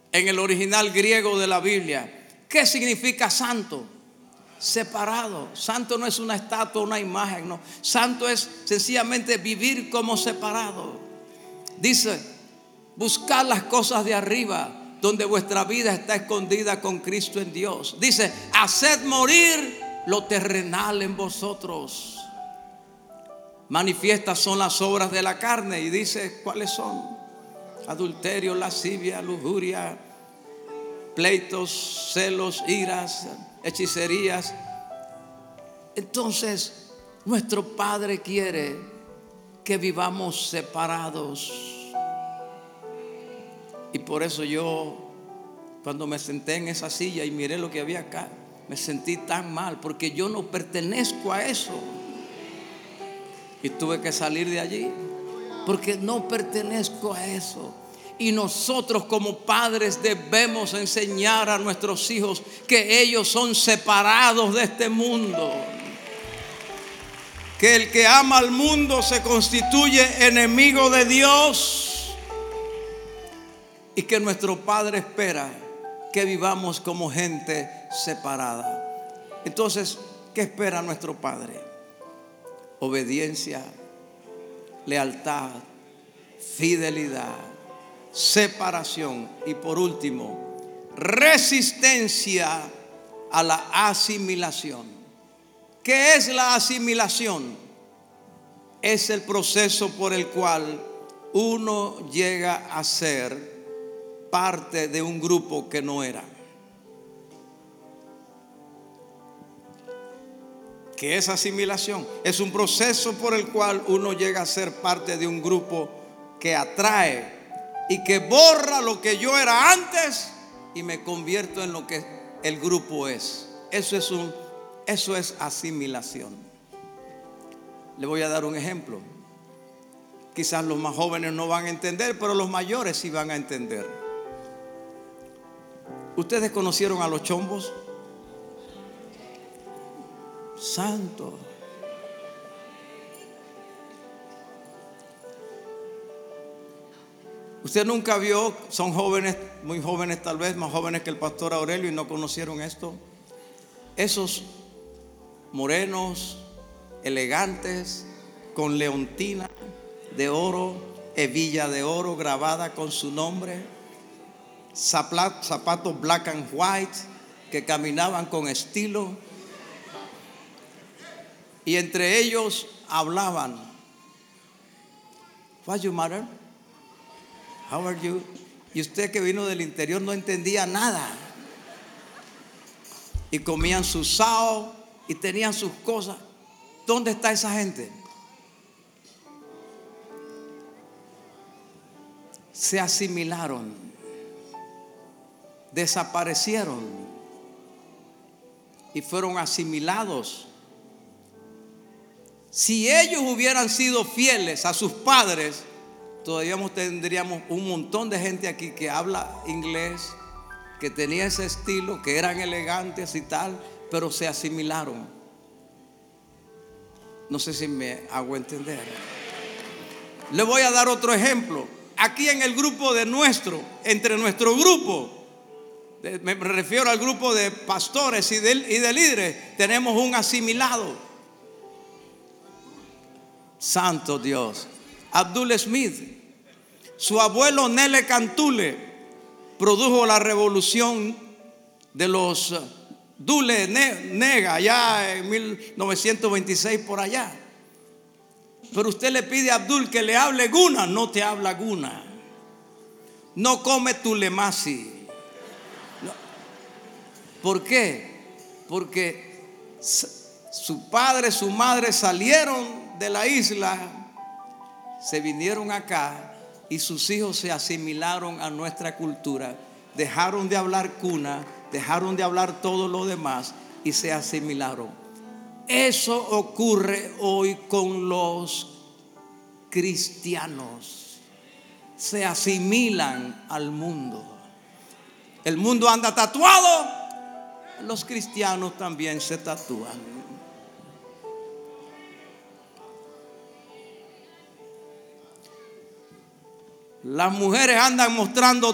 en el original griego de la Biblia. ¿Qué significa santo? Separado. Santo no es una estatua, una imagen, no. Santo es sencillamente vivir como separado. Dice, buscar las cosas de arriba, donde vuestra vida está escondida con Cristo en Dios. Dice, haced morir lo terrenal en vosotros. Manifiestas son las obras de la carne. Y dice, ¿cuáles son? Adulterio, lascivia, lujuria, pleitos, celos, iras, hechicerías. Entonces, nuestro Padre quiere que vivamos separados. Y por eso yo, cuando me senté en esa silla y miré lo que había acá, me sentí tan mal, porque yo no pertenezco a eso. Y tuve que salir de allí, porque no pertenezco a eso. Y nosotros como padres debemos enseñar a nuestros hijos que ellos son separados de este mundo. Que el que ama al mundo se constituye enemigo de Dios. Y que nuestro Padre espera que vivamos como gente separada. Entonces, ¿qué espera nuestro Padre? Obediencia, lealtad, fidelidad, separación y por último, resistencia a la asimilación. ¿Qué es la asimilación? Es el proceso por el cual uno llega a ser parte de un grupo que no era. ¿Qué es asimilación? Es un proceso por el cual uno llega a ser parte de un grupo que atrae y que borra lo que yo era antes y me convierto en lo que el grupo es. Eso es asimilación. Le voy a dar un ejemplo. Quizás los más jóvenes no van a entender, pero los mayores sí van a entender. ¿Ustedes conocieron a los chombos? Santo. Usted nunca vio, son jóvenes, muy jóvenes tal vez, más jóvenes que el pastor Aurelio y no conocieron esto. Esos morenos, elegantes, con leontina de oro, hebilla de oro grabada con su nombre, zapatos black and white que caminaban con estilo. Y entre ellos hablaban. What's your matter? How are you? Y usted que vino del interior no entendía nada. Y comían su sao y tenían sus cosas. ¿Dónde está esa gente? Se asimilaron. Desaparecieron. Y fueron asimilados. Si ellos hubieran sido fieles a sus padres, todavía tendríamos un montón de gente aquí que habla inglés, que tenía ese estilo, que eran elegantes y tal, pero se asimilaron. No sé si me hago entender. Le voy a dar otro ejemplo. Aquí en el grupo entre nuestro grupo, me refiero al grupo de pastores y de líderes, tenemos un asimilado. Santo Dios. Abdul Smith. Su abuelo Nele Cantule produjo la revolución de los Dule Nega allá en 1926 por allá. Pero usted le pide a Abdul que le hable guna, no te habla guna. No come tulemasi. No. ¿Por qué? Porque su padre, su madre salieron de la isla, se vinieron acá y sus hijos se asimilaron a nuestra cultura, dejaron de hablar cuna, dejaron de hablar todo lo demás y se asimilaron. Eso ocurre hoy con los cristianos. Se asimilan al mundo. El mundo anda tatuado, los cristianos también se tatúan. Las mujeres andan mostrando